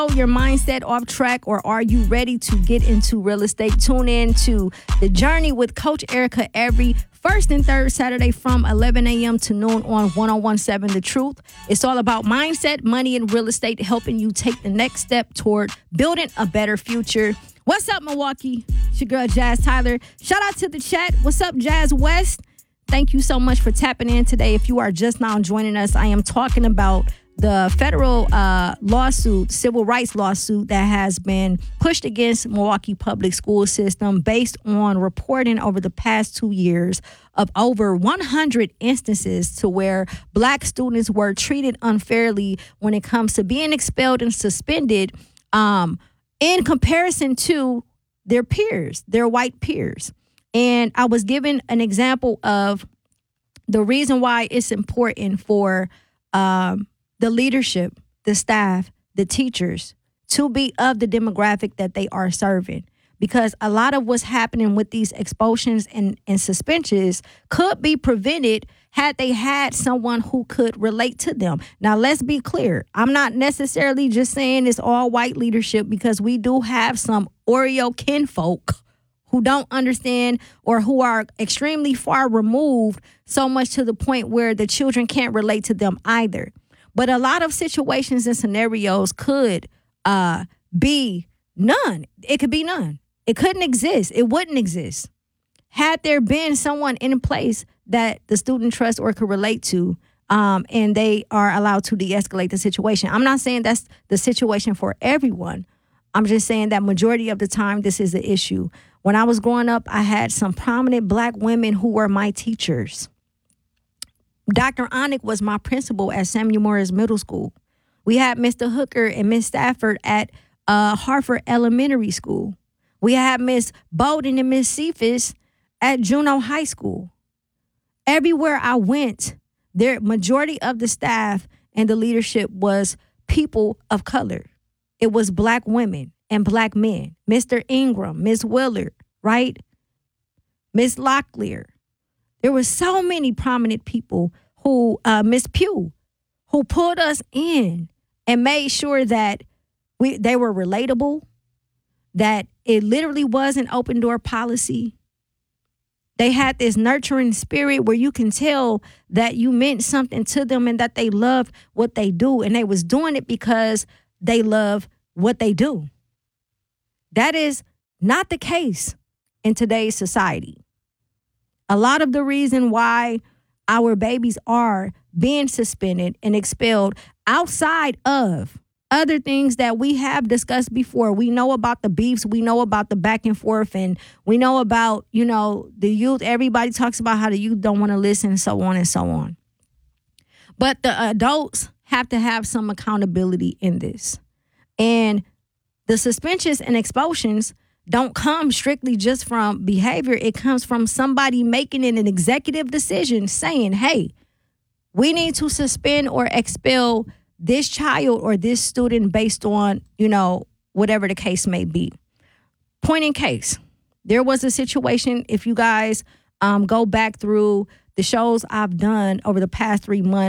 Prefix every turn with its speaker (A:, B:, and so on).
A: Your mindset off track, or are you ready to get into real estate? Tune in to The Journey with Coach Erica every first and third Saturday from 11 a.m. to noon on 1017 The Truth. It's all about mindset, money, and real estate, helping you take the next step toward building a better future. What's up, Milwaukee? It's your girl, Jazz Tyler. Shout out to the chat. What's up, Jazz West? Thank you so much for tapping in today. If you are just now joining us, I am talking about the federal lawsuit, civil rights lawsuit that has been pushed against Milwaukee public school system based on reporting over the past 2 years of over 100 instances to where black students were treated unfairly when it comes to being expelled and suspended in comparison to their peers, their white peers. And I was given an example of the reason why it's important for the leadership, the staff, the teachers to be of the demographic that they are serving. Because a lot of what's happening with these expulsions and suspensions could be prevented had they had someone who could relate to them. Now, let's be clear. I'm not necessarily just saying it's all white leadership, because we do have some Oreo kinfolk who don't understand or who are extremely far removed, so much to the point where the children can't relate to them either. But a lot of situations and scenarios could be none. It could be none. It couldn't exist. It wouldn't exist had there been someone in place that the student trusts or could relate to, and they are allowed to de-escalate the situation. I'm not saying that's the situation for everyone. I'm just saying that majority of the time this is the issue. When I was growing up, I had some prominent black women who were my teachers. Dr. Onick was my principal at Samuel Morris Middle School. We had Mr. Hooker and Miss Stafford at Hartford Elementary School. We had Miss Bowden and Miss Cephas at Juneau High School. Everywhere I went, the majority of the staff and the leadership was people of color. It was black women and black men. Mr. Ingram, Miss Willard, right? Miss Locklear. There were so many prominent people who, Miss Pugh, who pulled us in and made sure that they were relatable, that it literally was an open door policy. They had this nurturing spirit where you can tell that you meant something to them and that they loved what they do. And they was doing it because they love what they do. That is not the case in today's society. A lot of the reason why our babies are being suspended and expelled outside of other things that we have discussed before. We know about the beefs. We know about the back and forth. And we know about, the youth. Everybody talks about how the youth don't want to listen, so on and so on. But the adults have to have some accountability in this. And the suspensions and expulsions don't come strictly just from behavior. It comes from somebody making an executive decision saying, hey, we need to suspend or expel this child or this student based on, whatever the case may be. Point in case, there was a situation, if you guys go back through the shows I've done over the past 3 months,